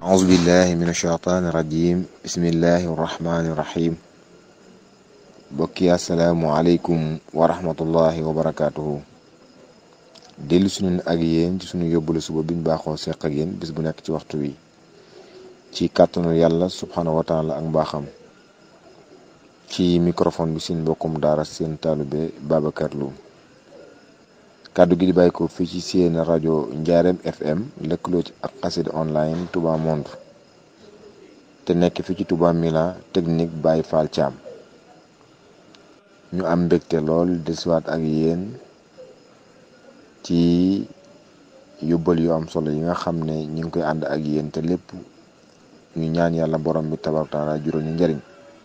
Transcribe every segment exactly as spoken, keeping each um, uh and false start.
أعوذ بالله من الشيطان الرجيم بسم الله الرحمن الرحيم bokki assalaamu aleykum wa rahmatullahi wa barakaatuhu dellu suñu ak yéen ci suñu yóbbulu suba biñ baaxoo seq ak yéen bis bu nekk ci waxtu wi ci kàttanu yàlla subhaanahu wa taala ak mbaaxam ci microphone bi seen mbokkum daara seen taalube Babacar Lo kàddu gi di bàyyi ko fii ci seen rajo Njaareem F M lëkkaloo ci ak xasida online Touba Monde te nekk fii ci Touba Mila technique Baye Fall Thiam ñu am mbégte lool desiwaat ak yéen ci yóbbal yu am solo yi nga xam ne ñu ngi koy ànd ak yéen te lépp ñu ñaan yàlla borom bi tabaaraka taala juróom ñu njëriñ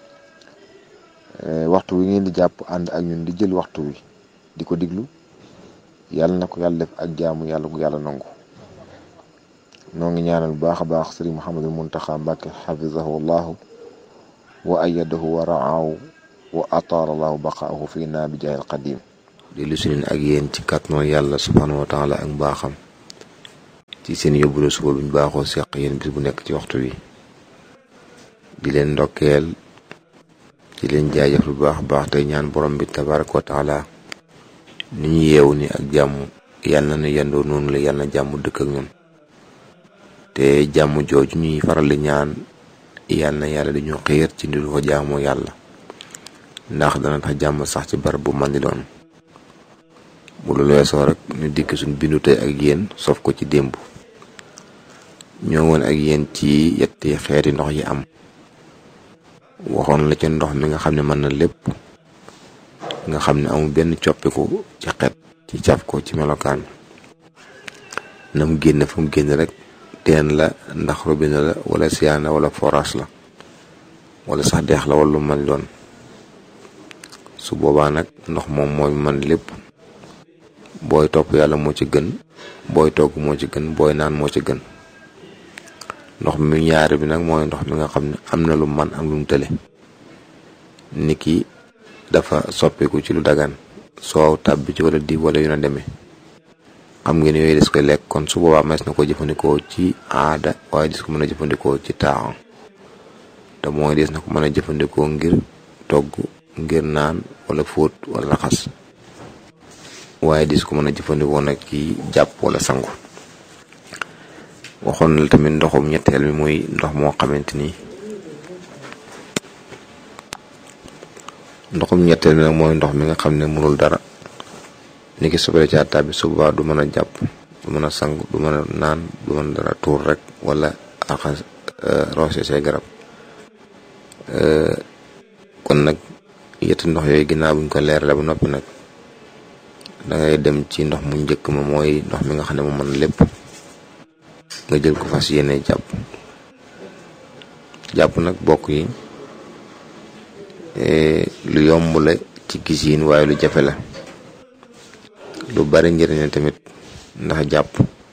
waxtu wi ngeen di jàpp ànd ak ñun di jël waxtu wi di ko diglu yàlla na ko yàlla def ak jaamu yàlla ko yàlla nangu noo ngi ñaanal bu baax a baax sëriñ Mouhamadul Muntaxa Mbàkke xafizahu allahu wa ayadahu wa raahu wa ataala allahu baqaahu fii naa bi jaahil qadim di lu suñu ak yéen ci kàttanu yàlla subhaanahu wa taala ak mbaaxam ci seen yóbbulu suba bi ñu baaxoo seq yéen bis bu nekk ci waxtu wi di leen ndokkeel di leen jaajëf lu baax baax tey ñaan borom bi tabaraka wa taala ni ñu yeewu ni ak jàmm yàlla na yendoo noonu la yàlla na jàmm dëkk ak ñun te jàmm jooju ñuy faral di ñaan yàlla na yàlla dañu xiir ci ndi ko jaamoo yàlla ndax dana tax jàmm sax ci barab bu man di doon bu lu weesoo rek ñu dikk suñ bindu tey ak yéen sof ko ci démb ñoo woon ak yéen ci yetti xeeti ndox yi am waxoon la ca ndox mi nga xam ne mën na lépp nga xam ne amul benn coppiku ci xet ci caf ko ci melokaan na mu génn fa mu génn rek teen la ndax robinet la wala siyaana wala forage la wala sax deex la wala lu man doon su boobaa nag ndox moom mooy man lépp booy topp yàlla moo ci gën booy togg moo ci gën booy naan moo ci gën ndox mi ñaari bi nag mooy ndox mi nga xam ne am na lu man am lu mu tële niki dafa soppiku ci lu dagan soow tàbbi ci wala di wala yu na demee xam ngeen yooyu des koy lekk kon su boobaa mas na ko jëfandikoo ci aada waaye des ko mën a jëfandikoo ci taaxam te mooy des na ko mën a jëfandikoo ngir togg ngir naan wala fóot wala raxas waaye dis ko mën a jëfandikoo nag ci jàpp wala sangu waxoon la tamit ndoxum ñetteel mi muy ndox moo xamante ni ndoxum ñetteel mi nag mooy ndox mi nga xam ne mënul dara ni ki sobere ci àtta bi suba du mën a jàpp du mën a sangu du mën a naan du mën a dara tuur rek wala raxas roose say garab kon nag yetti ndox yooyu ginnaaw buñ ko leerale ba noppi nag dangay dem ci ndox mu njëkk ma mooy ndox mi nga xam ne mu mën lépp nga jël ko fas yéene jàpp jàpp nag bokk yi lu yomb la ci gisiin waaye lu jafe la lu bari njëriñ tamit ndax jàpp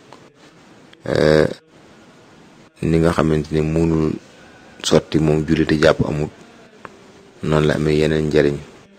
ni nga xamante ni munul sotti moom julliti jàpp amut noonu la amee yeneen njariñ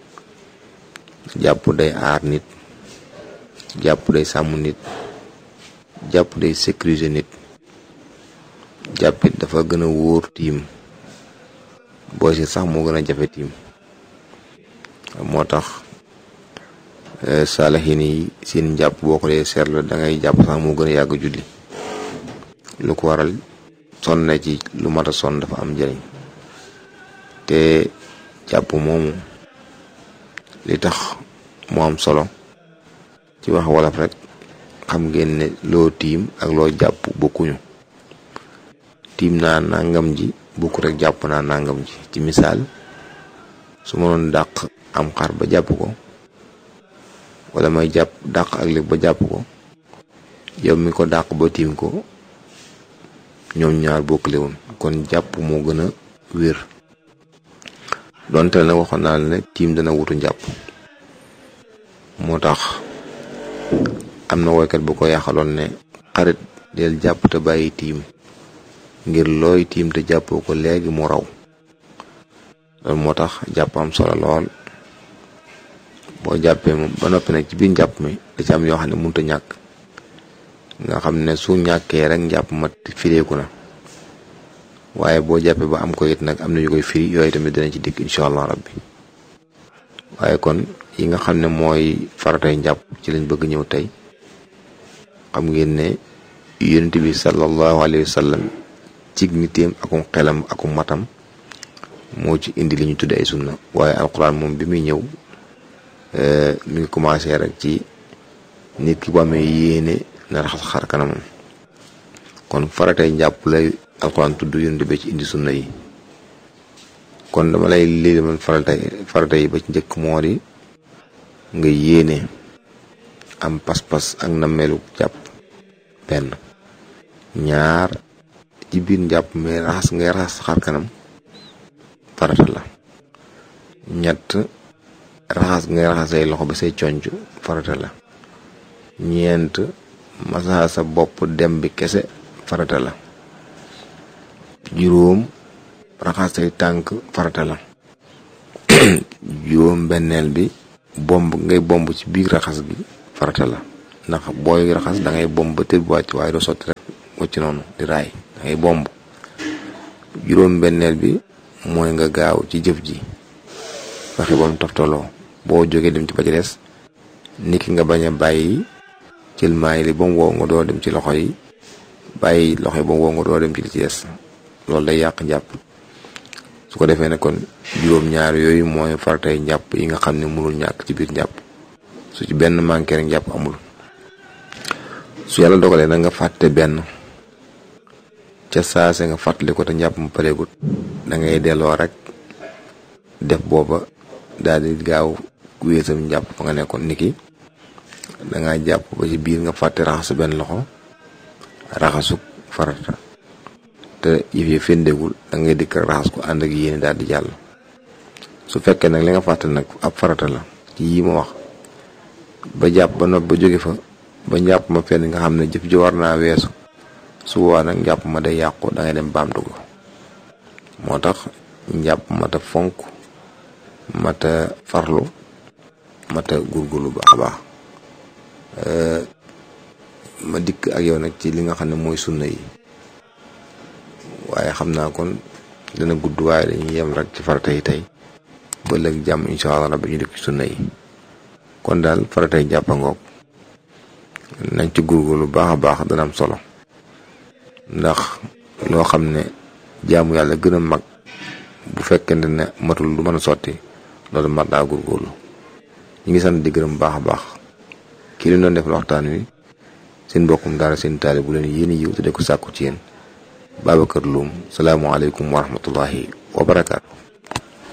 jàpp day aar nit jàpp day sàmm nit jàpp day sécuriser nit jàppit dafa gën a wóor tiim booy si sax moo gën a jafe tiim moo tax saalaxiin yi seen jàpp boo ko dee seetlu dangay jàpp sax moo gën a yàgg julli lu ko waral sonn na ci lu mat a sonn dafa am njariñ te jàpp moomu li tax moo am solo ci wax wolof rek xam ngeen ne loo tiim ak loo jàpp bokkuñu tiim naa nangam ji bokku rek jàpp naa nangam ji ci misaal su ma doon dàq am xar ba jàpp ko wala may jàpp dàq ak lépp ba jàpp ko yow mi ko dàq ba tiim ko ñoom ñaar bokkle woon kon jàpp moo gën a wér donte nag waxoon naa la ne tiim dana wutu njàpp moo tax am na woykat bu ko yaxaloon ne xarit del jàpp te bàyyi tiim ngir looy tiim te jàppoo ko léegi mu raw loolu moo tax jàpp am solo lool boo jàppee moom ba noppi nag ci biir njàpp mi da ci am yoo xam ne mënut a ñàkk nga xam ne su ñàkkee rek njàpp ma fileeku na waaye boo jàppee ba am ko it nag am na yu koy firi yooyu tamit dinañ ci dikk incha allah rabbi. waaye kon yi nga xam ne mooy faratay njàpp ci lañ bëgg ñëw tey. xam ngeen ne yonent bi sallallahu alayhi wa sallam cig niteem akum xelam akum matam moo ci indi li ñu tudde ay sunna waaye alquran moom bi muy ñëw mi ngi commencé rek ci nit ki bu amee yéene na raxas xar kanamam kon faratay njàpp lay alquran tudd yonent bi ci indi sunna yi kon dama lay lii man faratay faratay yi ba ci njëkk moo di nga yéene am pas-pas ak nammeelu jàpp benn ñaar ci biir njàpp mais raxas ngay raxas xar kanam farata la ñett raxas ngay raxas say loxo ba say conc farata la ñeent masaa sa bopp dem bi kese farata la juróom raxas say tànk farata la juróom benneel bi bomb ngay bomb ci biir raxas gi farata la ndax booy raxas da ngay bomb ba tër bu wàcc waaye doo sotti rek wàcc noonu di raay da ngay bomb juróom benneel bi mooy nga gaaw ci jëf ji fexe ba mu toftaloo boo jógee dem ci ba ci des niki nga bañ a bàyyi jël maay li ba mu wow nga doo dem ci loxo yi bàyyi loxo yi ba mu wow nga doo dem ci li ci des loolu day yàq njàpp su ko defee ne kon juróom ñaar yooyu mooy faratay njàpp yi nga xam ne mënul ñàkk ci biir njàpp su ci benn manqué rek njàpp amul su yàlla dogalee na nga fàtte benn ca saase nga fàttali ko te njàpp mu pareegut da ngay delloo rek def booba daal di gaaw wéesam njàpp fa nga nekkoon niki da ngaa jàpp ba ci biir nga fàtte raxasu benn loxo raxasuk farata te yëf yi fendegul da ngay dikk raxas ko ànd ak yéene daal di jàll su fekkee nag li nga fàtte nag ab farata la ci yii ma wax ba jàpp ba nopp ba jóge fa ba njàpp ma fenn nga xam ne jëf ji war naa weesu su boobaa nag njàpp ma day yàqu da ngay dem baamtu ko moo tax njàpp mata fonk mata farlu mata gurgurlu baax a baax ma dikk ak yow nag ci li nga xam ne mooy sunna yi waaye xam naa kon dana gudd waaye dañuy yem rek ci farata yi tey ba léegi jàmm incha allah rabbi ñu dikk ci sunna yi kon daal faratay jàppangoog nañ ci gurgurlu baax a baax dana am solo ndax loo xam ne jaamu yàlla gën a mag bu fekkente ne matul du mën a sotti loolu mat naa gurgurlu ñu ngi sant di gërëm baax a baax kii li doon def waxtaan wi seen mbokkum daara seen taali bu leen yéen yiw te de ko sàkku ci yéen Babacar Loum salaamualeykum wa rahmatullahi wa barakaatu.